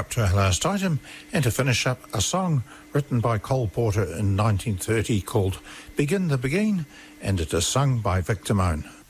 up to our last item, and to finish up, a song written by Cole Porter in 1930 called Begin the Beguine, and it is sung by Vic Damone.